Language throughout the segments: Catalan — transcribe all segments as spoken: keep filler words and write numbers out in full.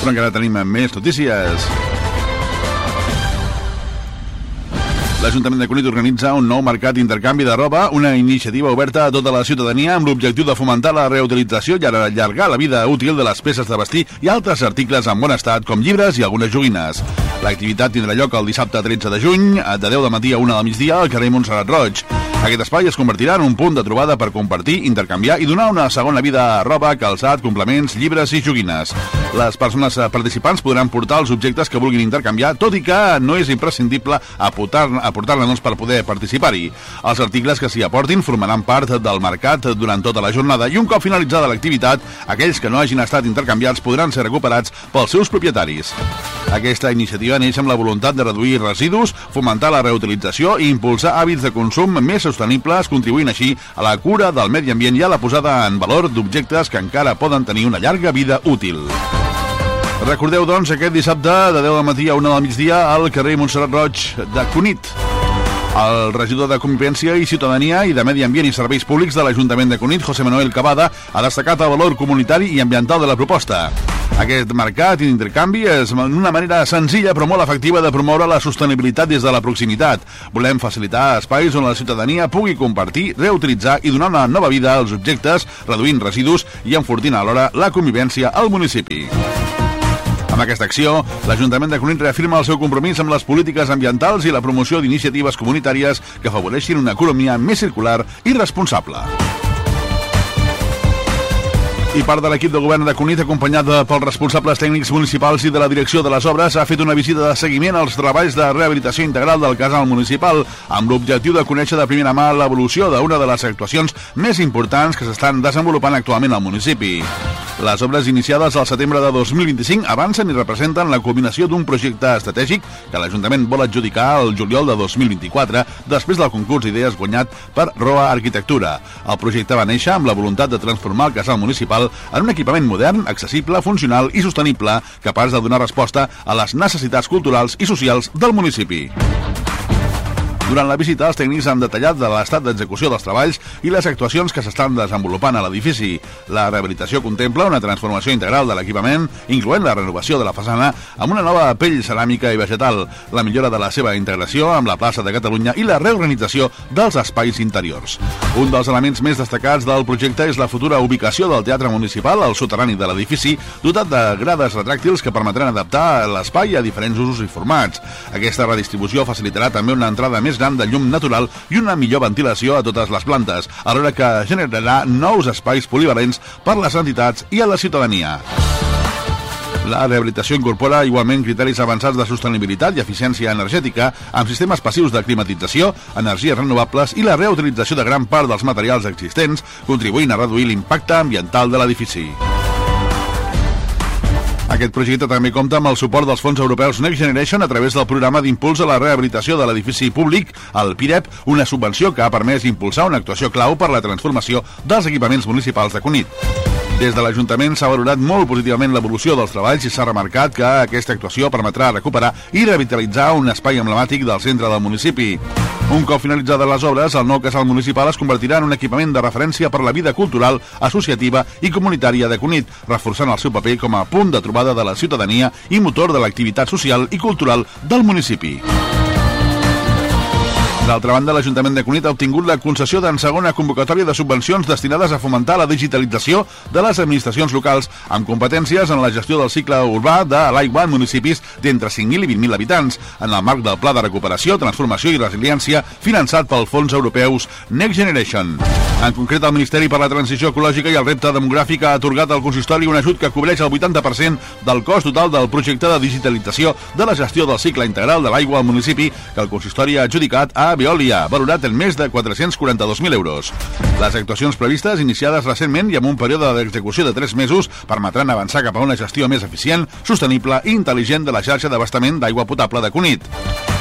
Però encara tenim més notícies. L'Ajuntament de Cunit organitza un nou mercat d'intercanvi de roba, una iniciativa oberta a tota la ciutadania amb l'objectiu de fomentar la reutilització i allargar la vida útil de les peces de vestir i altres articles en bon estat, com llibres i algunes joguines. L'activitat tindrà lloc el dissabte tretze de juny, de deu del matí a una del migdia, al carrer Montserrat Roig. Aquest espai es convertirà en un punt de trobada per compartir, intercanviar i donar una segona vida a roba, calçat, complements, llibres i joguines. Les persones participants podran portar els objectes que vulguin intercanviar, tot i que no és imprescindible aportar-ne aportar doncs, per poder participar-hi. Els articles que s'hi aportin formaran part del mercat durant tota la jornada i un cop finalitzada l'activitat, aquells que no hagin estat intercanviats podran ser recuperats pels seus propietaris. Aquesta iniciativa neix amb la voluntat de reduir residus, fomentar la reutilització i impulsar hàbits de consum més sostenibles, contribuint així a la cura del medi ambient i a la posada en valor d'objectes que encara poden tenir una llarga vida útil. Recordeu, doncs, aquest dissabte de deu del matí a una del migdia al carrer Montserrat Roig de Cunit. El regidor de Convivència i Ciutadania i de Medi Ambient i Serveis Públics de l'Ajuntament de Cunit, José Manuel Cavada, ha destacat el valor comunitari i ambiental de la proposta. Aquest mercat d'intercanvi és una manera senzilla però molt efectiva de promoure la sostenibilitat des de la proximitat. Volem facilitar espais on la ciutadania pugui compartir, reutilitzar i donar una nova vida als objectes, reduint residus i enfortint alhora la convivència al municipi. Amb aquesta acció, l'Ajuntament de Cunit reafirma el seu compromís amb les polítiques ambientals i la promoció d'iniciatives comunitàries que afavoreixin una economia més circular i responsable. I part de l'equip de govern de Cunit, acompanyat pels responsables tècnics municipals i de la direcció de les obres, ha fet una visita de seguiment als treballs de rehabilitació integral del casal municipal, amb l'objectiu de conèixer de primera mà l'evolució d'una de les actuacions més importants que s'estan desenvolupant actualment al municipi. Les obres iniciades al setembre de dos mil vint-i-cinc avancen i representen la culminació d'un projecte estratègic que l'Ajuntament vol adjudicar el juliol de dos mil vint-i-quatre, després del concurs d'idees guanyat per Roa Arquitectura. El projecte va néixer amb la voluntat de transformar el casal municipal en un equipament modern, accessible, funcional i sostenible, capaç de donar resposta a les necessitats culturals i socials del municipi. Durant la visita, els tècnics han detallat de l'estat d'execució dels treballs i les actuacions que s'estan desenvolupant a l'edifici. La rehabilitació contempla una transformació integral de l'equipament, incloent la renovació de la façana amb una nova pell ceràmica i vegetal, la millora de la seva integració amb la plaça de Catalunya i la reorganització dels espais interiors. Un dels elements més destacats del projecte és la futura ubicació del Teatre Municipal al soterrani de l'edifici, dotat de grades retràctils que permetran adaptar l'espai a diferents usos i formats. Aquesta redistribució facilitarà també una entrada més gran de llum natural i una millor ventilació a totes les plantes, alhora que generarà nous espais polivalents per les entitats i a la ciutadania. La rehabilitació incorpora igualment criteris avançats de sostenibilitat i eficiència energètica amb sistemes passius de climatització, energies renovables i la reutilització de gran part dels materials existents, contribuint a reduir l'impacte ambiental de l'edifici. Aquest projecte també compta amb el suport dels fons europeus Next Generation a través del programa d'impuls a la rehabilitació de l'edifici públic, el P I R E P, una subvenció que ha permès impulsar una actuació clau per la transformació dels equipaments municipals de Cunit. Des de l'Ajuntament s'ha valorat molt positivament l'evolució dels treballs i s'ha remarcat que aquesta actuació permetrà recuperar i revitalitzar un espai emblemàtic del centre del municipi. Un cop finalitzades les obres, el nou casal municipal es convertirà en un equipament de referència per la vida cultural, associativa i comunitària de Cunit, reforçant el seu paper com a punt de trobada de la ciutadania i motor de l'activitat social i cultural del municipi. D'altra banda, l'Ajuntament de Cunit ha obtingut la concessió d'en segona convocatòria de subvencions destinades a fomentar la digitalització de les administracions locals amb competències en la gestió del cicle urbà de l'aigua en municipis d'entre cinc mil i vint mil habitants, en el marc del Pla de Recuperació, Transformació i Resiliència finançat pels fons europeus Next Generation. En concret, el Ministeri per la Transició Ecològica i el Repte Demogràfic ha atorgat al consistori un ajut que cobreix el vuitanta per cent del cost total del projecte de digitalització de la gestió del cicle integral de l'aigua al municipi que el consistori ha adjudicat a Veolia, valorat en més de quatre-cents quaranta-dos mil euros. Les actuacions previstes, iniciades recentment i amb un període d'execució de tres mesos, permetran avançar cap a una gestió més eficient, sostenible i intel·ligent de la xarxa d'abastament d'aigua potable de Cunit.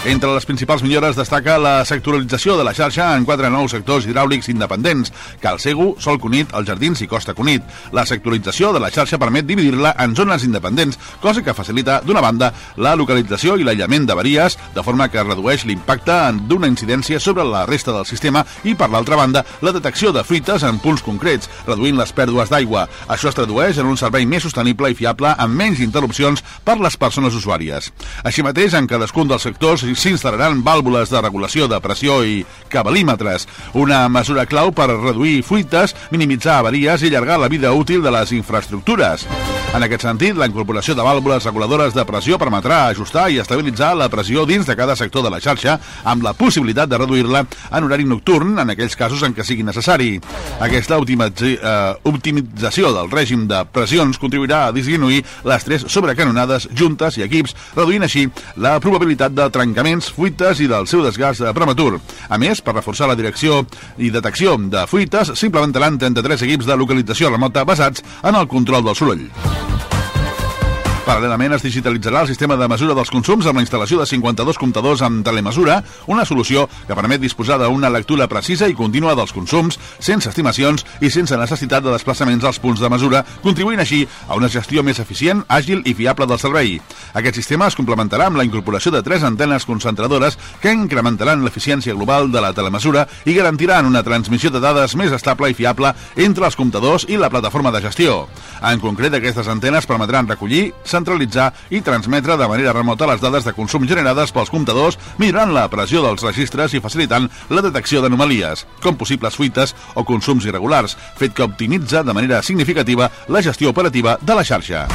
Entre les principals millores destaca la sectorialització de la xarxa en quatre nous sectors hidràulics independents, Cal Segu, Sol Cunit, Els Jardins i Costa Cunit. La sectorialització de la xarxa permet dividir-la en zones independents, cosa que facilita, d'una banda, la localització i l'aïllament d'avaries, de forma que redueix l'impacte d'una incidència sobre la resta del sistema i, per l'altra banda, la detecció de fuites en punts concrets, reduint les pèrdues d'aigua. Això es tradueix en un servei més sostenible i fiable amb menys interrupcions per les persones usuàries. Així mateix, en cadascun dels sectors s'instal·laran vàlvules de regulació de pressió i cabalímetres, una mesura clau per reduir fuites, minimitzar avaries i allargar la vida útil de les infraestructures. En aquest sentit, la incorporació de vàlvules reguladores de pressió permetrà ajustar i estabilitzar la pressió dins de cada sector de la xarxa, amb la possibilitat de reduir-la en horari nocturn en aquells casos en què sigui necessari. Aquesta optimitzi, eh, optimització del règim de pressions contribuirà a disminuir les tres sobrecanonades juntes i equips, reduint així la probabilitat de trencaments, fuites i del seu desgast prematur. A més, per reforçar la direcció i detecció de fuites, s'implementaran trenta-tres equips de localització remota basats en el control del soroll. Paral·lelament es digitalitzarà el sistema de mesura dels consums amb la instal·lació de cinquanta-dos comptadors amb telemesura, una solució que permet disposar d'una lectura precisa i contínua dels consums, sense estimacions i sense necessitat de desplaçaments als punts de mesura, contribuint així a una gestió més eficient, àgil i fiable del servei. Aquest sistema es complementarà amb la incorporació de tres antenes concentradores que incrementaran l'eficiència global de la telemesura i garantiran una transmissió de dades més estable i fiable entre els comptadors i la plataforma de gestió. En concret, aquestes antenes permetran recollir, centralitzar i transmetre de manera remota les dades de consum generades pels comptadors, millorant la pressió dels registres i facilitant la detecció d'anomalies, com possibles fuites o consums irregulars, fet que optimitza de manera significativa la gestió operativa de la xarxa.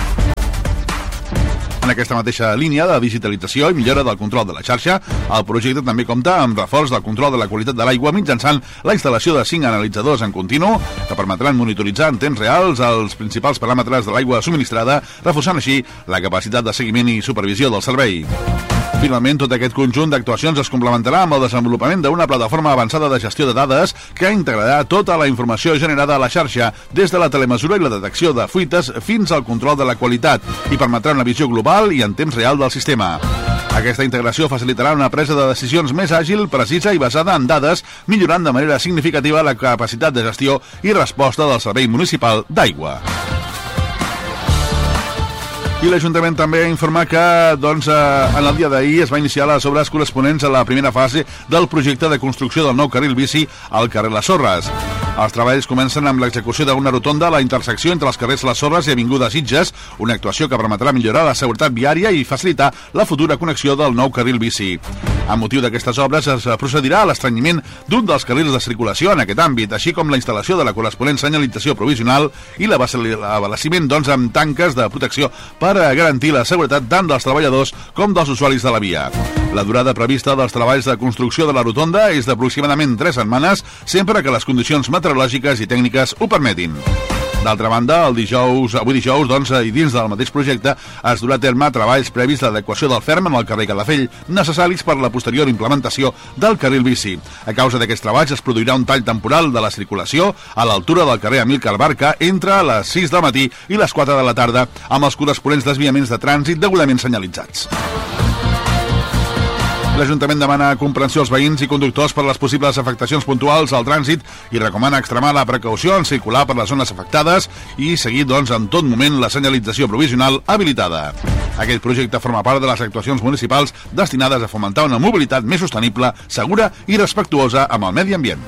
En aquesta mateixa línia de digitalització i millora del control de la xarxa, el projecte també compta amb reforç del control de la qualitat de l'aigua mitjançant la instal·lació de cinc analitzadors en continu que permetran monitoritzar en temps reals els principals paràmetres de l'aigua subministrada, reforçant així la capacitat de seguiment i supervisió del servei. Finalment, tot aquest conjunt d'actuacions es complementarà amb el desenvolupament d'una plataforma avançada de gestió de dades que integrarà tota la informació generada a la xarxa, des de la telemesura i la detecció de fuites fins al control de la qualitat, i permetrà una visió global i en temps real del sistema. Aquesta integració facilitarà una presa de decisions més àgil, precisa i basada en dades, millorant de manera significativa la capacitat de gestió i resposta del Servei Municipal d'Aigua. I l'Ajuntament també informa que doncs, eh, en el dia d'ahir es va iniciar les obres corresponents a la primera fase del projecte de construcció del nou carril bici al carrer Les Sorres. Els treballs comencen amb l'execució d'una rotonda a la intersecció entre els carrers Les Sorres i Avinguda Sitges, una actuació que permetrà millorar la seguretat viària i facilitar la futura connexió del nou carril bici. Amb motiu d'aquestes obres es procedirà a l'estrenyiment d'un dels carrils de circulació en aquest àmbit, així com la instal·lació de la corresponent senyalització provisional i l'abastiment doncs, amb tanques de protecció per a garantir la seguretat tant dels treballadors com dels usuaris de la via. La durada prevista dels treballs de construcció de la rotonda és d'aproximadament tres setmanes, sempre que les condicions meteorològiques i tècniques ho permetin. D'altra banda, el dijous, avui dijous, doncs, i dins del mateix projecte, es durà a terme treballs previs d'adequació del ferm en el carrer Calafell, necessaris per la posterior implementació del carril bici. A causa d'aquests treballs es produirà un tall temporal de la circulació a l'altura del carrer Amílcar Barca entre les sis del matí i les quatre de la tarda, amb els corresponents desviaments de trànsit degudament senyalitzats. L'Ajuntament demana comprensió als veïns i conductors per les possibles afectacions puntuals al trànsit i recomana extremar la precaució en circular per les zones afectades i seguir, doncs, en tot moment la senyalització provisional habilitada. Aquest projecte forma part de les actuacions municipals destinades a fomentar una mobilitat més sostenible, segura i respectuosa amb el medi ambient.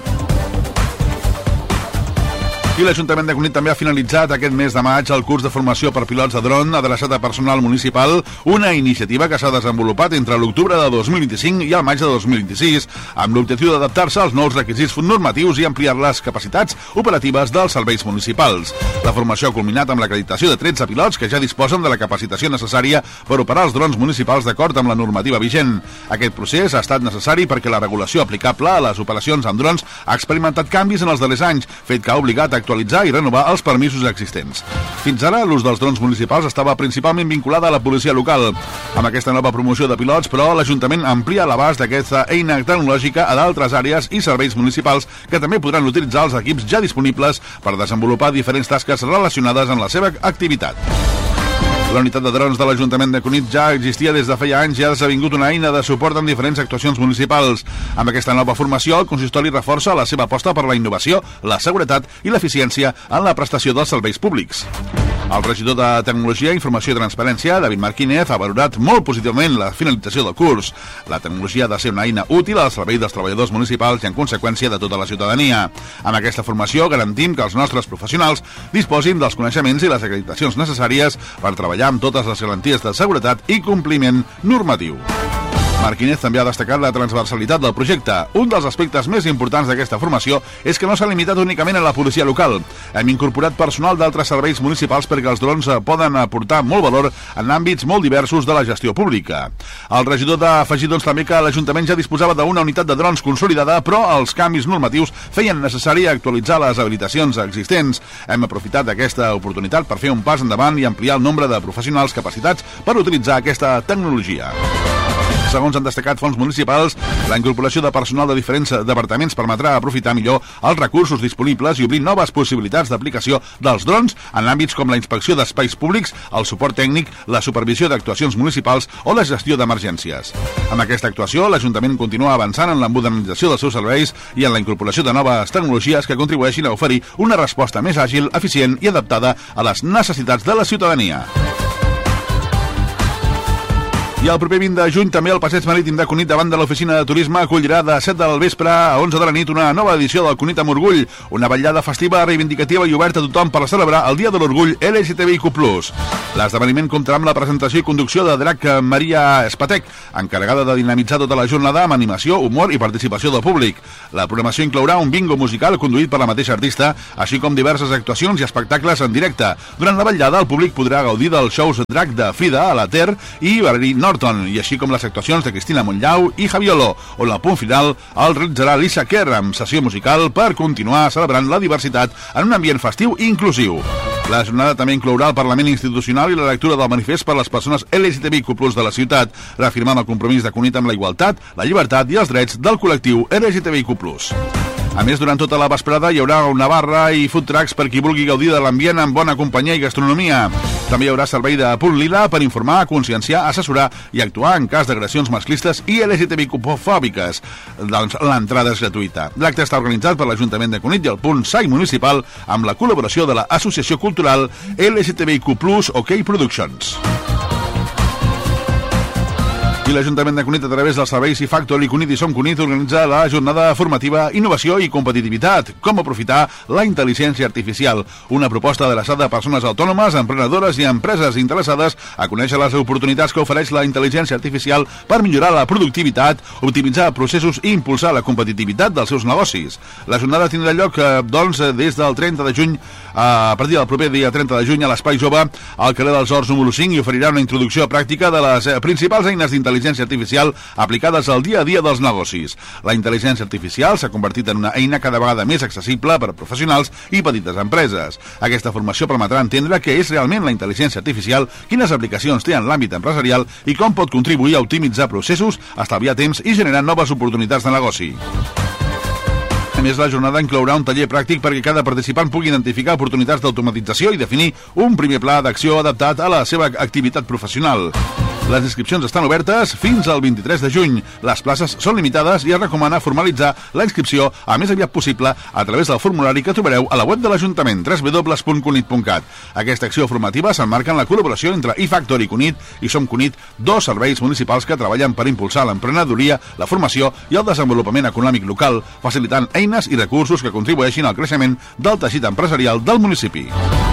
I l'Ajuntament de Cunit també ha finalitzat aquest mes de maig el curs de formació per pilots de dron adreçat a personal municipal, una iniciativa que s'ha desenvolupat entre l'octubre de dos mil vint-i-cinc i el maig de dos mil vint-i-sis, amb l'objectiu d'adaptar-se als nous requisits normatius i ampliar les capacitats operatives dels serveis municipals. La formació ha culminat amb l'acreditació de tretze pilots que ja disposen de la capacitació necessària per operar els drons municipals d'acord amb la normativa vigent. Aquest procés ha estat necessari perquè la regulació aplicable a les operacions amb drons ha experimentat canvis en els darrers anys, fet que ha obligat a actualitzar i renovar els permisos existents. Fins ara, l'ús dels drons municipals estava principalment vinculada a la policia local. Amb aquesta nova promoció de pilots, però, l'Ajuntament amplia l'abast d'aquesta eina tecnològica a d'altres àrees i serveis municipals que també podran utilitzar els equips ja disponibles per desenvolupar diferents tasques relacionades amb la seva activitat. La unitat de drons de l'Ajuntament de Cunit ja existia des de feia anys i ha esdevingut una eina de suport en diferents actuacions municipals. Amb aquesta nova formació, el consistori reforça la seva aposta per la innovació, la seguretat i l'eficiència en la prestació dels serveis públics. El regidor de Tecnologia, Informació i Transparència, David Martínez, ha valorat molt positivament la finalització del curs. La tecnologia ha de ser una eina útil al servei dels treballadors municipals i en conseqüència de tota la ciutadania. Amb aquesta formació garantim que els nostres professionals disposin dels coneixements i les acreditacions necessàries per treballar amb totes les garanties de seguretat i compliment normatiu. Martínez també ha destacat la transversalitat del projecte. Un dels aspectes més importants d'aquesta formació és que no s'ha limitat únicament a la policia local. Hem incorporat personal d'altres serveis municipals perquè els drons poden aportar molt valor en àmbits molt diversos de la gestió pública. El regidor ha afegit doncs, també que l'Ajuntament ja disposava d'una unitat de drons consolidada, però els canvis normatius feien necessari actualitzar les habilitacions existents. Hem aprofitat aquesta oportunitat per fer un pas endavant i ampliar el nombre de professionals capacitats per utilitzar aquesta tecnologia. Segons han destacat fons municipals, la incorporació de personal de diferents departaments permetrà aprofitar millor els recursos disponibles i obrir noves possibilitats d'aplicació dels drons en àmbits com la inspecció d'espais públics, el suport tècnic, la supervisió d'actuacions municipals o la gestió d'emergències. Amb aquesta actuació, l'Ajuntament continua avançant en la modernització dels seus serveis i en la incorporació de noves tecnologies que contribueixin a oferir una resposta més àgil, eficient i adaptada a les necessitats de la ciutadania. I el proper vint de juny també el Passeig Marítim de Cunit davant de l'Oficina de Turisme acollirà de set del vespre a onze de la nit una nova edició del Cunit amb Orgull, una vetllada festiva, reivindicativa i oberta a tothom per celebrar el Dia de l'Orgull L G T B I Q plus. L'esdeveniment comptarà amb la presentació i conducció de Drac Maria Espatec, encarregada de dinamitzar tota la jornada amb animació, humor i participació del públic. La programació inclourà un bingo musical conduït per la mateixa artista, així com diverses actuacions i espectacles en directe. Durant la vetllada, el públic podrà gaudir dels shows Drac de Frida a la Ter i Valerie Norton, i així com les actuacions de Cristina Montllau i Javiolo, on el punt final el realitzarà Lisa Kerr amb sessió musical per continuar celebrant la diversitat en un ambient festiu i inclusiu. La jornada també inclourà el Parlament Institucional i la lectura del manifest per a les persones L G T B I Q plus de la ciutat, reafirmant el compromís de Cunit amb la igualtat, la llibertat i els drets del col·lectiu L G T B I Q plus. A més, durant tota la vesprada hi haurà una barra i food trucks per qui vulgui gaudir de l'ambient amb bona companyia i gastronomia. També hi haurà servei de punt lila per informar, conscienciar, assessorar i actuar en cas d'agressions masclistes i L G T B I Q fòbiques. Doncs l'entrada és gratuïta. L'acte està organitzat per l'Ajuntament de Cunit i el punt S A I municipal amb la col·laboració de l'Associació Cultural L G T B I Q plus OK Productions. I l'Ajuntament de Cunit, a través dels serveis iFactory Cunit i Som Cunit, organitza la jornada formativa Innovació i Competitivitat. Com aprofitar la intel·ligència artificial. Una proposta adreçada a persones autònomes, emprenedores i empreses interessades a conèixer les oportunitats que ofereix la intel·ligència artificial per millorar la productivitat, optimitzar processos i impulsar la competitivitat dels seus negocis. La jornada tindrà lloc, doncs, des del trenta de juny, a partir del proper dia trenta de juny, a l'Espai Jove, al carrer dels Horts número cinc, i oferirà una introducció pràctica de les principals eines d'intel·ligència artificial aplicades al dia a dia dels negocis. La intel·ligència artificial s'ha convertit en una eina cada vegada més accessible per a professionals i petites empreses. Aquesta formació permetrà entendre què és realment la intel·ligència artificial, quines aplicacions té en l'àmbit empresarial i com pot contribuir a optimitzar processos, estalviar temps i generar noves oportunitats de negoci. A més, la jornada inclourà un taller pràctic perquè cada participant pugui identificar oportunitats d'automatització i definir un primer pla d'acció adaptat a la seva activitat professional. Les inscripcions estan obertes fins al vint-i-tres de juny. Les places són limitades i es recomana formalitzar la inscripció a més aviat possible a través del formulari que trobareu a la web de l'Ajuntament, w w w punt cunit punt cat. Aquesta acció formativa s'emmarca en la col·laboració entre iFactory Cunit i Som Cunit, dos serveis municipals que treballen per impulsar l'emprenedoria, la formació i el desenvolupament econòmic local, facilitant eines i recursos que contribueixin al creixement del teixit empresarial del municipi.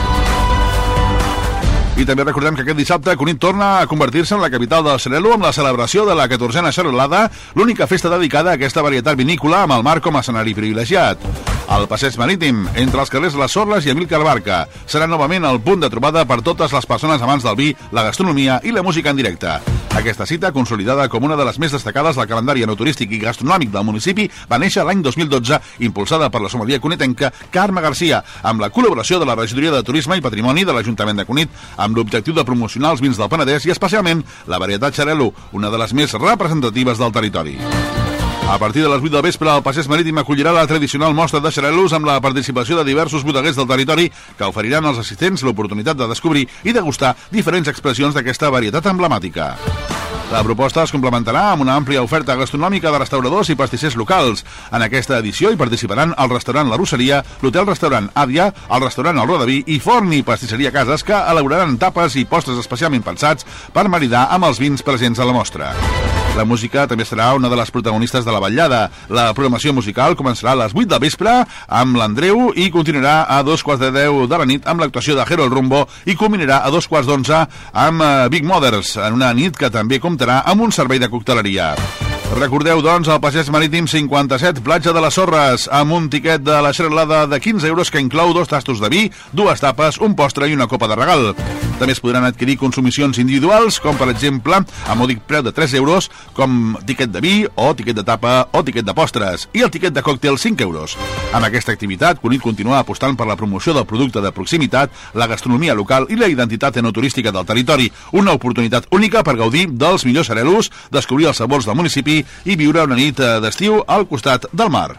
I també recordem que aquest dissabte Cunit torna a convertir-se en la capital del Xarel·lo amb la celebració de la catorzena xarel·lada, l'única festa dedicada a aquesta varietat vinícola amb el mar com a escenari privilegiat. Al Passeig Marítim, entre els carrers Les Sorles i Amílcar Barca, serà novament el punt de trobada per totes les persones amants del vi, la gastronomia i la música en directe. Aquesta cita, consolidada com una de les més destacades del calendari enoturístic i gastronòmic del municipi, va néixer l'any dos mil dotze, impulsada per la sommelier cunitenca Carme Garcia, amb la col·laboració de la Regidoria de Turisme i Patrimoni de l'Ajuntament de Cunit, amb l'objectiu de promocionar els vins del Penedès i especialment la varietat Xarel·lo, una de les més representatives del territori. A partir de les vuit del vespre, el Passeig Marítim acollirà la tradicional mostra de xarelos amb la participació de diversos bodeguers del territori que oferiran als assistents l'oportunitat de descobrir i degustar diferents expressions d'aquesta varietat emblemàtica. La proposta es complementarà amb una àmplia oferta gastronòmica de restauradors i pastissers locals. En aquesta edició hi participaran el restaurant La Rosseria, l'hotel-restaurant Àdia, el restaurant El Rodaví i Forn i Pastisseria Cases, que elaboraran tapes i postres especialment pensats per maridar amb els vins presents a la mostra. La música també serà una de les protagonistes de la vetllada. La programació musical començarà a les vuit del vespre amb l'Andreu i continuarà a dos quarts de deu de la nit amb l'actuació de Jero el Rumbo i culminarà a dos quarts d'onze amb Big Mothers, en una nit que també comptarà amb un servei de cocteleria. Recordeu, doncs, el Passeig Marítim cinquanta-set, platja de les Sorres, amb un tiquet de la xerrelada de quinze euros que inclou dos tastos de vi, dues tapes, un postre i una copa de regal. També es podran adquirir consumicions individuals, com per exemple, a mòdic preu de tres euros, com tiquet de vi, o tiquet de tapa, o tiquet de postres, i el tiquet de còctel cinc euros. Amb aquesta activitat, Cunit continua apostant per la promoció del producte de proximitat, la gastronomia local i la identitat enoturística del territori. Una oportunitat única per gaudir dels millors xarelos, descobrir els sabors del municipi i viure una nit d'estiu al costat del mar.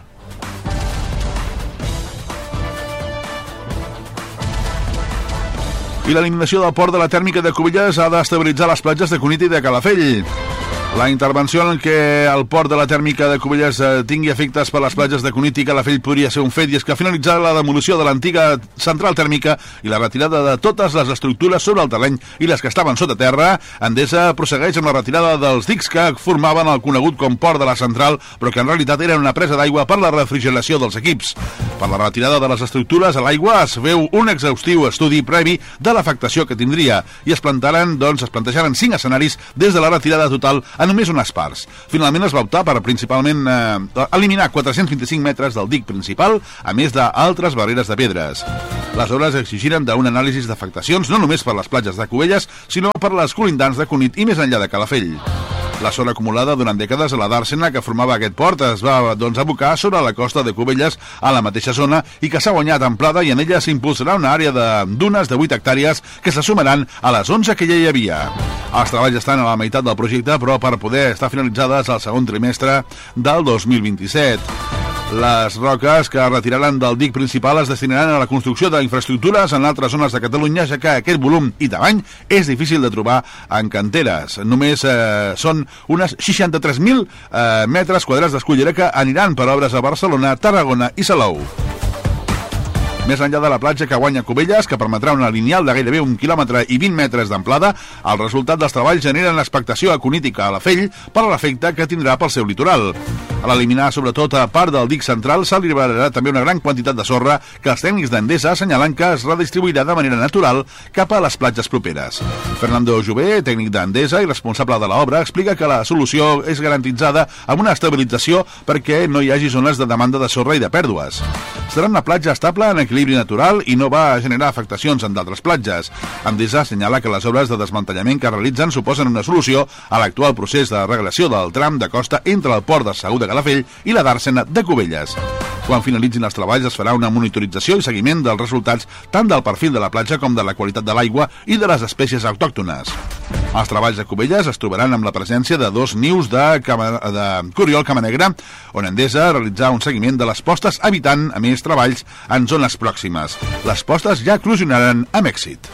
I l'eliminació del port de la tèrmica de Cubelles ha d'estabilitzar les platges de Cunit i de Calafell. La intervenció en què el port de la tèrmica de Cubelles eh, tingui efectes per les platges de Cunit i Calafell podria ser un fet, i és que finalitzar la demolició de l'antiga central tèrmica i la retirada de totes les estructures sobre el terreny i les que estaven sota terra, Endesa prossegueix amb la retirada dels dics que formaven el conegut com port de la central, però que en realitat eren una presa d'aigua per la refrigeració dels equips. Per la retirada de les estructures a l'aigua es veu un exhaustiu estudi previ de l'afectació que tindria i es plantaren, doncs, es plantejaren cinc escenaris des de la retirada total a només unes parts. Finalment es va optar per principalment eh, eliminar quatre-cents vint-i-cinc metres del dic principal, a més d'altres barreres de pedres. Les obres exigiren d'un anàlisi d'afectacions no només per les platges de Cubelles, sinó per les colindants de Cunit i més enllà de Calafell. La zona acumulada durant dècades a la dàrsena que formava aquest port es va, doncs, abocar sobre la costa de Cubelles a la mateixa zona i que s'ha guanyat amplada, i en ella s'impulsarà una àrea de dunes de vuit hectàrees que se sumaran a les onze que ja hi havia. Els treballs estan a la meitat del projecte, però per poder estar finalitzades al segon trimestre del dos mil vint-i-set. Les roques que retiraran del dic principal es destinaran a la construcció d'infraestructures en altres zones de Catalunya, ja que aquest volum i tamany és difícil de trobar en canteres. Només eh, són unes seixanta-tres mil eh, metres quadrats d'escullera que aniran per obres a Barcelona, Tarragona i Salou. Més enllà de la platja que guanya Cubelles, que permetrà una lineal de gairebé un quilòmetre i vint metres d'amplada, el resultat dels treballs generen expectació a Cunit i Calafell per l'efecte que tindrà pel seu litoral. A l'eliminar sobretot a part del dic central s'alliberarà també una gran quantitat de sorra que els tècnics d'Endesa assenyalen que es redistribuirà de manera natural cap a les platges properes. Fernando Jové, tècnic d'Endesa i responsable de l'obra, explica que la solució és garantitzada amb una estabilització perquè no hi hagi zones de demanda de sorra i de pèrdues. Serà una platja estable en equilibri natural i no va generar afectacions en d'altres platges. Endesa assenyala que les obres de desmantellament que realitzen suposen una solució a l'actual procés de regulació del tram de costa entre el port de Segur de Calafell i la dàrsena de Cubelles. Quan finalitzin els treballs es farà una monitorització i seguiment dels resultats tant del perfil de la platja com de la qualitat de l'aigua i de les espècies autòctones. Els treballs de Cubelles es trobaran amb la presència de dos nius de, cama, de coriol camanegra, on Endesa realitzarà un seguiment de les postes, evitant, a més, treballs en zones pròximes. Les postes ja eclosionaran amb èxit.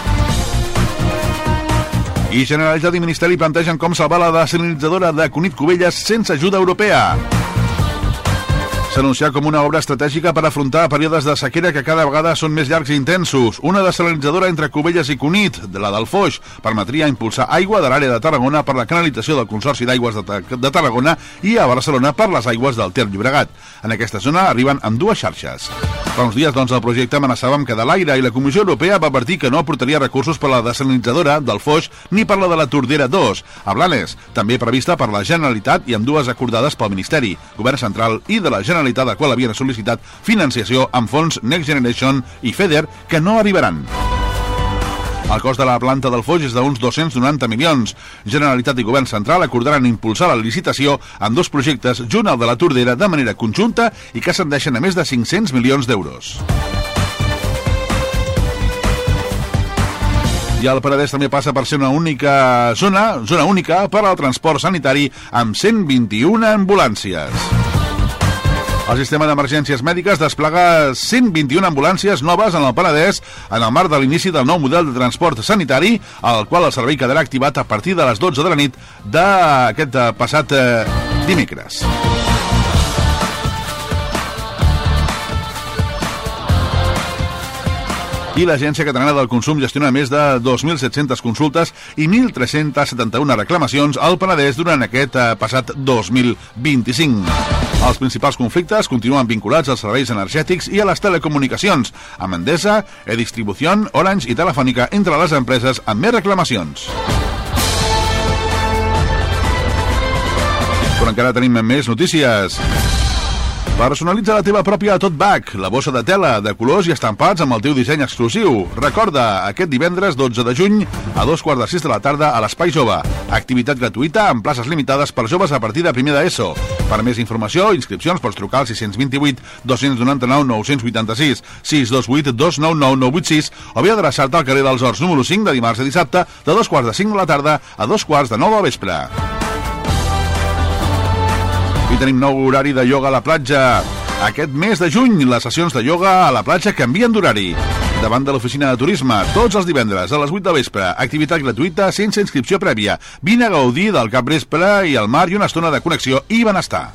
I Generalitat i Ministeri plantegen com salvar la desalinitzadora de Cunit Cubelles sense ajuda europea. S'ha anunciat com una obra estratègica per afrontar períodes de sequera que cada vegada són més llargs i intensos. Una desalinitzadora entre Cubelles i Cunit, de la del Foix, permetria impulsar aigua de l'àrea de Tarragona per la canalització del Consorci d'Aigües de, de Tarragona i a Barcelona per les aigües del Ter Llobregat. En aquesta zona arriben amb dues xarxes. Fa uns dies, doncs, el projecte amenaçava amb quedar a l'aire i la Comissió Europea va advertir que no aportaria recursos per a la desalinitzadora del Foix ni per la de la Tordera dos, a Blanes, també prevista per la Generalitat i amb dues acordades pel Ministeri, Govern Central i de la Generalitat, de qual havien sol·licitat financiació amb fons Next Generation i FEDER, que no arribaran. El cost de la planta del Foix és d'uns dos-cents noranta milions. Generalitat i Govern Central acordaran impulsar la licitació en dos projectes junt al de la Tordera de manera conjunta i que ascendeixen a més de cinc-cents milions d'euros. I el Penedès també passa per ser una única zona, zona única per al transport sanitari amb cent vint-i-una ambulàncies. El sistema d'emergències mèdiques desplega cent vint-i-una ambulàncies noves en el Penedès en el marc de l'inici del nou model de transport sanitari, al qual el servei quedarà activat a partir de les dotze de la nit d'aquest passat eh, dimecres. I l'Agència Catalana del Consum gestiona més de dos mil set-centes consultes i mil tres-cents setanta-u reclamacions al Penedès durant aquest eh, passat dos mil vint-i-cinc. Els principals conflictes continuen vinculats als serveis energètics i a les telecomunicacions, amb Endesa, E-Distribución, Orange i Telefònica, entre les empreses amb més reclamacions. Però encara tenim més notícies. Personalitza la teva pròpia tote bag, la bossa de tela, de colors i estampats amb el teu disseny exclusiu. Recorda, aquest divendres dotze de juny, a dos quarts de sis de la tarda a l'Espai Jove. Activitat gratuïta amb places limitades per joves a partir de primer d'ESO. Per més informació, inscripcions pots trucar al sis vint vuit dos nou nou nou vuit sis, sis dos vuit dos nou nou nou vuit sis o bé adreçar-te al carrer dels Horts número cinc de dimarts a dissabte de dos quarts de cinc de la tarda a dos quarts de nou del vespre. I tenim nou horari de ioga a la platja. Aquest mes de juny, les sessions de ioga a la platja canvien d'horari. Davant de l'oficina de turisme, tots els divendres a les vuit del vespre. Activitat gratuïta sense inscripció prèvia. Vine a gaudir del capvespre i al mar i una estona de connexió i benestar.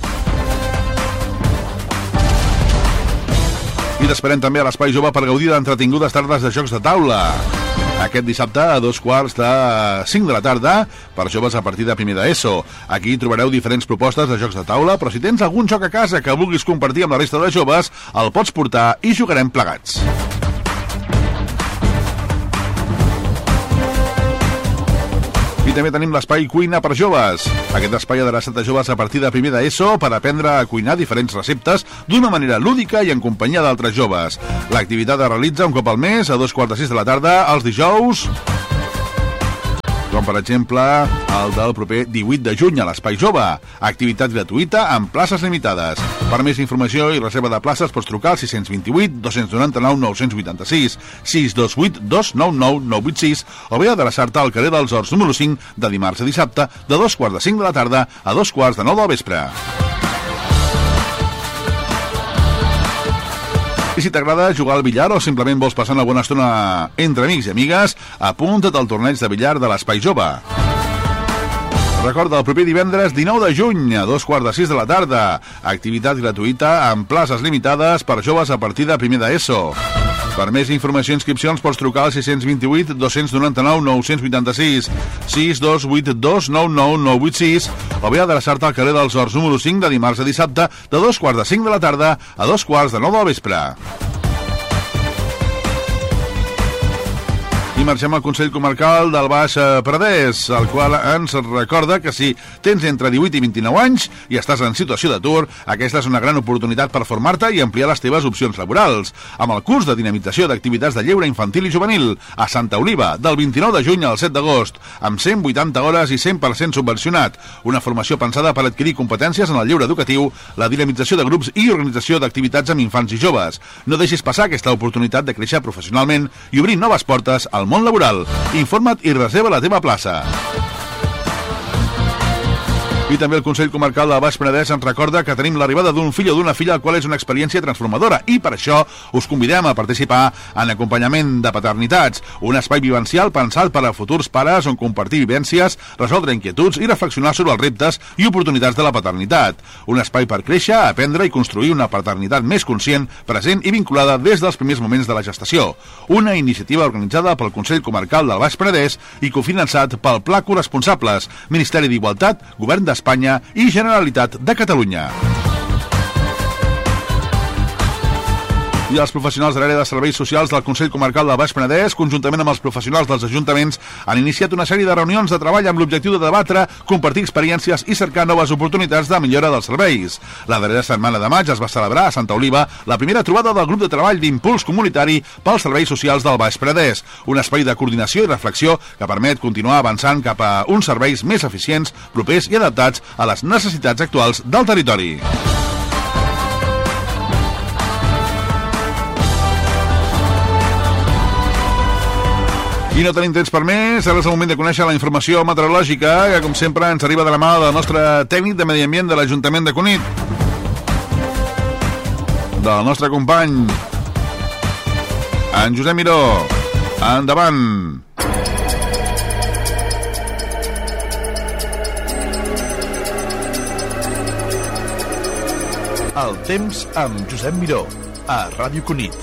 I t'esperem també a l'Espai Jove per gaudir d'entretingudes tardes de jocs de taula. Aquest dissabte a dos quarts de cinc de la tarda per joves a partir de primer d'ESO. Aquí trobareu diferents propostes de jocs de taula, però si tens algun joc a casa que vulguis compartir amb la resta de joves, el pots portar i jugarem plegats. I també tenim l'espai Cuina per Joves. Aquest espai adreçat a joves a partir de primer d'ESO per aprendre a cuinar diferents receptes d'una manera lúdica i en companyia d'altres joves. L'activitat es realitza un cop al mes a dos quarts de sis de la tarda els dijous, com per exemple el del proper divuit de juny a l'Espai Jove. Activitat gratuïta amb places limitades. Per més informació i reserva de places pots trucar al sis vint vuit dos nou nou nou vuit sis, sis dos vuit dos nou nou nou vuit sis o bé adreçar-te al carrer dels Horts número cinc de dimarts a dissabte de dos quarts de cinc de la tarda a dos quarts de nou del vespre. I si t'agrada jugar al billar o simplement vols passar una bona estona entre amics i amigues, apunta't al torneig de billar de l'Espai Jove. Recorda, el proper divendres dinou de juny a dos quarts de sis de la tarda. Activitat gratuïta amb places limitades per joves a partir de primer d'ESO. Per més informació i inscripcions pots trucar al sis vint vuit dos nou nou nou vuit sis, sis dos vuit dos nou nou nou vuit sis o bé adreçar-te al carrer dels Horts número cinc de dimarts a dissabte de dos quarts de cinc de la tarda a dos quarts de nou del vespre. I marxem al Consell Comarcal del Baix Penedès, el qual ens recorda que si tens entre divuit i vint-i-nou anys i estàs en situació d'atur, aquesta és una gran oportunitat per formar-te i ampliar les teves opcions laborals. Amb el curs de dinamització d'activitats de lleure infantil i juvenil a Santa Oliva, del vint-i-nou de juny al set d'agost, amb cent vuitanta hores i cent per cent subvencionat. Una formació pensada per adquirir competències en el lleure educatiu, la dinamització de grups i organització d'activitats amb infants i joves. No deixis passar aquesta oportunitat de créixer professionalment i obrir noves portes al món laboral. Informa't i reserva la teva plaça. I també el Consell Comarcal del Baix Penedès ens recorda que tenim l'arribada d'un fill o d'una filla al qual és una experiència transformadora i per això us convidem a participar en acompanyament de paternitats, un espai vivencial pensat per a futurs pares on compartir vivències, resoldre inquietuds i reflexionar sobre els reptes i oportunitats de la paternitat. Un espai per créixer, aprendre i construir una paternitat més conscient, present i vinculada des dels primers moments de la gestació. Una iniciativa organitzada pel Consell Comarcal del Baix Penedès i cofinançat pel Pla Corresponsables, Ministeri d'Igualtat, Govern de Espanya i Generalitat de Catalunya. I els professionals de l'àrea de serveis socials del Consell Comarcal del Baix Penedès, conjuntament amb els professionals dels ajuntaments, han iniciat una sèrie de reunions de treball amb l'objectiu de debatre, compartir experiències i cercar noves oportunitats de millora dels serveis. La darrera setmana de maig es va celebrar a Santa Oliva la primera trobada del grup de treball d'impuls comunitari pels serveis socials del Baix Penedès, un espai de coordinació i reflexió que permet continuar avançant cap a uns serveis més eficients, propers i adaptats a les necessitats actuals del territori. I no tenim temps per més, ara és el moment de conèixer la informació meteorològica, que com sempre ens arriba de la mà del nostre tècnic de Medi Ambient de l'Ajuntament de Cunit, del nostre company, en Josep Miró. Endavant! El temps amb Josep Miró, a Ràdio Cunit.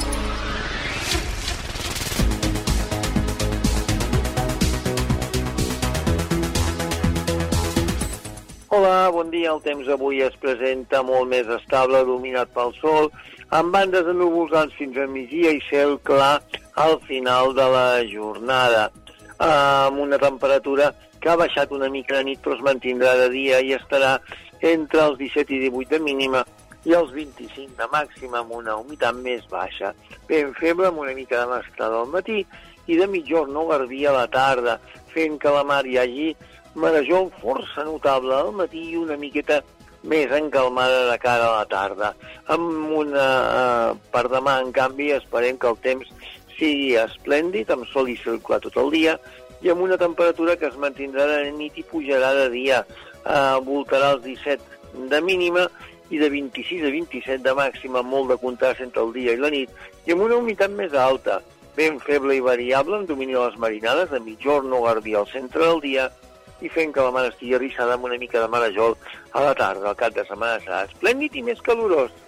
Hola, bon dia. El temps avui es presenta molt més estable, dominat pel sol, amb bandes de núvols alts fins a migdia i cel clar al final de la jornada, amb una temperatura que ha baixat una mica de nit però es mantindrà de dia i estarà entre els disset i divuit de mínima i els vint-i-cinc de màxima, amb una humitat més baixa. Ben feble, amb una mica de mesclada al matí i de mitjorn o garbí a la tarda, fent que la mar hi hagi marejol força notable al matí i una miqueta més encalmada de cara a la tarda. Amb una, eh, per demà, en canvi, esperem que el temps sigui esplèndid, amb sol i cel clar tot el dia, i amb una temperatura que es mantindrà de nit i pujarà de dia. Eh, voltarà els disset de mínima i de vint-i-sis a vint-i-set de màxima, molt de contrast entre el dia i la nit, i amb una humitat més alta, ben feble i variable, en domini de les marinades, de mitjorn o garbí al centre del dia, i fent que la mar estigui arrissada amb una mica de marejol a la tarda. El cap de setmana serà esplèndid i més calorós.